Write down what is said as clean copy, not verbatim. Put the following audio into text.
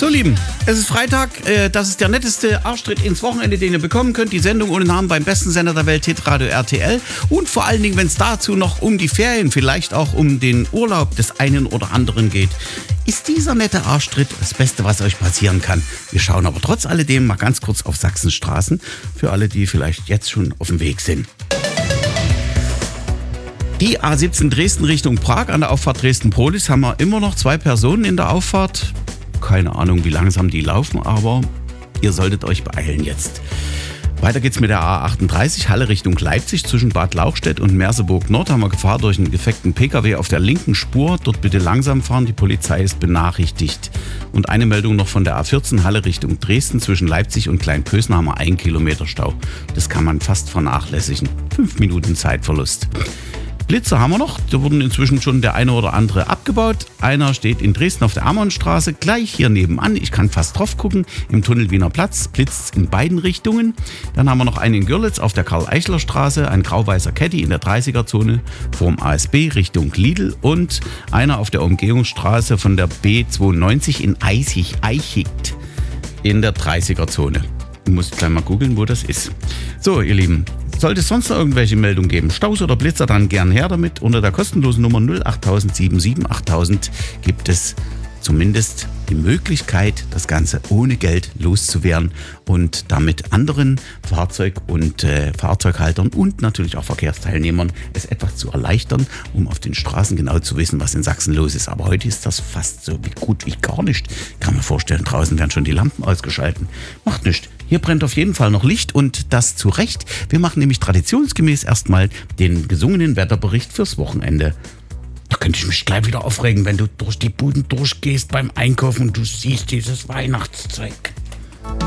So, Lieben, es ist Freitag. Das ist der netteste Arschtritt ins Wochenende, den ihr bekommen könnt. Die Sendung ohne Namen beim besten Sender der Welt, Hitradio RTL. Und vor allen Dingen, wenn es dazu noch um die Ferien, vielleicht auch um den Urlaub des einen oder anderen geht, ist dieser nette Arschtritt das Beste, was euch passieren kann. Wir schauen aber trotz alledem mal ganz kurz auf Sachsens Straßen, für alle, die vielleicht jetzt schon auf dem Weg sind. Die A17 Dresden Richtung Prag an der Auffahrt Dresden-Prolis haben wir immer noch 2 Personen in der Auffahrt. Keine Ahnung, wie langsam die laufen, aber ihr solltet euch beeilen jetzt. Weiter geht's mit der A38 Halle Richtung Leipzig. Zwischen Bad Lauchstädt und Merseburg Nord haben wir Gefahr durch einen defekten Pkw auf der linken Spur. Dort bitte langsam fahren, die Polizei ist benachrichtigt. Und eine Meldung noch von der A14 Halle Richtung Dresden. Zwischen Leipzig und Kleinpösen haben wir 1 Kilometer Stau. Das kann man fast vernachlässigen. 5 Minuten Zeitverlust. Blitzer haben wir noch, da wurden inzwischen schon der eine oder andere abgebaut. Einer steht in Dresden auf der Ammonstraße, gleich hier nebenan, ich kann fast drauf gucken, im Tunnel Wiener Platz, blitzt in beiden Richtungen. Dann haben wir noch einen in Görlitz auf der Karl-Eichler-Straße, ein grau-weißer Caddy in der 30er-Zone vorm ASB Richtung Lidl und einer auf der Umgehungsstraße von der B92 in Eichigt in der 30er-Zone. Ich muss gleich mal googeln, wo das ist. So, ihr Lieben. Sollte es sonst noch irgendwelche Meldungen geben, Staus oder Blitzer, dann gern her damit. Unter der kostenlosen Nummer 08000 77 8000 gibt es zumindest die Möglichkeit, das Ganze ohne Geld loszuwerden und damit anderen Fahrzeughaltern und natürlich auch Verkehrsteilnehmern es etwas zu erleichtern, um auf den Straßen genau zu wissen, was in Sachsen los ist. Aber heute ist das fast so gut wie gar nicht. Ich kann mir vorstellen, draußen werden schon die Lampen ausgeschalten. Macht nichts. Hier brennt auf jeden Fall noch Licht und das zu Recht. Wir machen nämlich traditionsgemäß erstmal den gesungenen Wetterbericht fürs Wochenende. Da könnte ich mich gleich wieder aufregen, wenn du durch die Buden durchgehst beim Einkaufen und du siehst dieses Weihnachtszeug.